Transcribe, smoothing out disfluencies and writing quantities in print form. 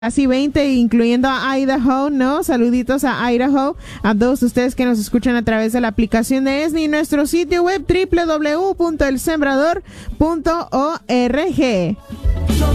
Casi 20, incluyendo a Idaho, ¿no? Saluditos a Idaho, a todos ustedes que nos escuchan a través de la aplicación de ESNI y nuestro sitio web www.elsembrador.org.